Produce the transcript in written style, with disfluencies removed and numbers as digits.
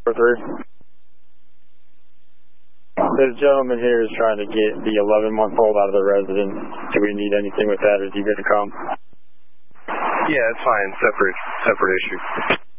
4-3. This gentleman here is trying to get the 11-month-old out of the residence. Do we need anything with that? Is he going to come? Yeah, it's fine. Separate issue.